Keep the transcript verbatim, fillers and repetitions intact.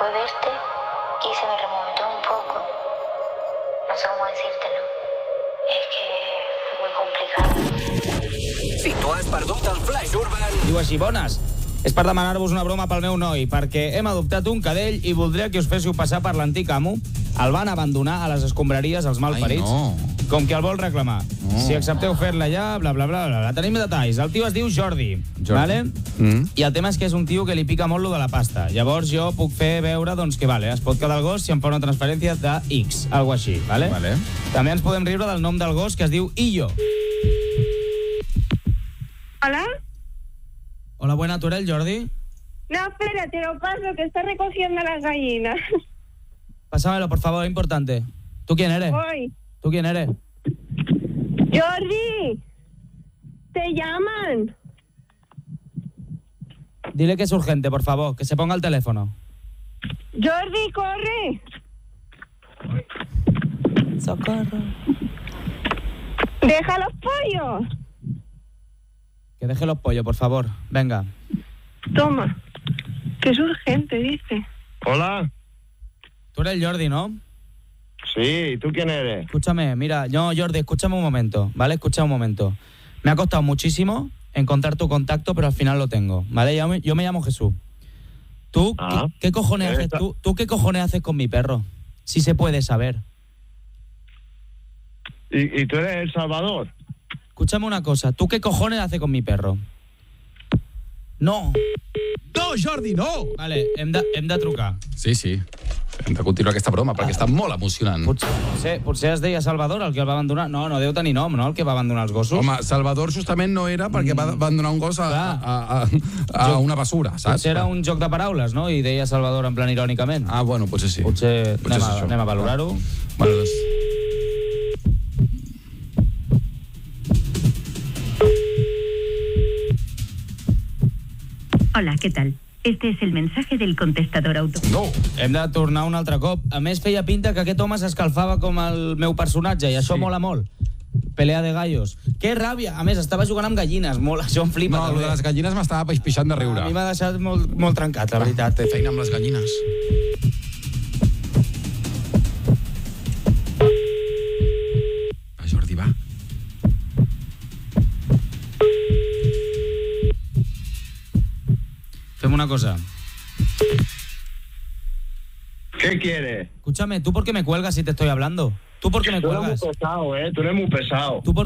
fue verte y se me remontó un poco. No sé cómo decírtelo. És que és molt complicat. Si tu has perdut el Flash Urban... Diu així, bones. És per demanar-vos una broma pel meu noi, perquè hem adoptat un cadell i voldria que us féssiu passar per l'antic amo. El van abandonar a les escombraries els malparits. Ai, no. Com que el vol reclamar. No. Si accepteu fer-la ja, bla, bla, bla, bla. Tenim detalls. El tio es diu Jordi, Jordi. vale? Mm. I el tema és que és un tio que li pica molt lo de la pasta. Llavors jo puc fer veure, doncs, que vale, es pot quedar el gos si em fa una transferència de X, algo així, vale? Vale. També ens podem riure del nom del gos, que es diu Illo. ¿Hola? Hola, buena, ¿tú eres el Jordi? No, espera, te lo paso, que está recogiendo las gallinas. Pásamelo, por favor, es importante. ¿Tú quién eres? Voy. ¿Tú quién eres? Jordi, te llaman. Dile que es urgente, por favor, que se ponga el teléfono. Jordi, corre. Socorro. Deja los pollos. Que deje los pollos, por favor. Venga. Toma, que es urgente, dice. Hola. Tú eres el Jordi, ¿no? Sí, ¿tú quién eres? Escúchame, mira, yo, Jordi, escúchame un momento, ¿vale? Escucha un momento. Me ha costado muchísimo encontrar tu contacto, pero al final lo tengo, ¿vale? Yo me, yo me llamo Jesús. ¿Tú Ah. ¿qué, qué cojones haces? ¿Tú, ¿Tú qué cojones haces con mi perro? Si se puede saber. ¿Y, y tú eres El Salvador? Escúchame una cosa, ¿tú qué cojones haces con mi perro? No. No, Jordi, no! Vale, hem de, hem de trucar. Sí, sí. Hem de continuar aquesta broma, perquè està molt emocionant. Potser, potser, potser es deia Salvador, el que el va abandonar. No, no deu tenir nom, no?, el que va abandonar els gossos. Home, Salvador justament no era perquè va abandonar un gos a, Clar. a, a, a una basura, saps? Potser era un joc de paraules, no?, i deia Salvador en plan irònicament. Ah, bueno, potser sí. Potser, Potser anem, és a, això. anem a valorar-ho. Bueno, doncs... Hola, ¿qué tal? Este es el mensaje del contestador auto. No! Hem de tornar un altre cop. A més, feia pinta que aquest home s'escalfava com el meu personatge, i això Sí. mola molt. Pelea de gallos. Que ràbia! A més, estava jugant amb gallines, molt, això em flipa. No, també. lo de les gallines m'estava pixpixant de riure. A mi m'ha deixat molt, molt trencat, la veritat. Té feina amb les gallines. Va, Jordi, va. Fem una cosa. ¿Qué quieres? Escúchame, ¿tú por qué me cuelgas si te estoy hablando? ¿Tú por qué me Tú eres muy cuelgas? pesado, ¿eh? Tú eres muy pesado. ¿Tú por